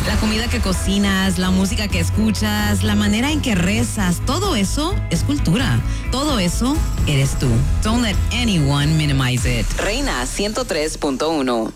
La comida que cocinas, la música que escuchas, la manera en que rezas, todo eso es cultura. Todo eso eres tú. Don't let anyone minimize it. Reina 103.1.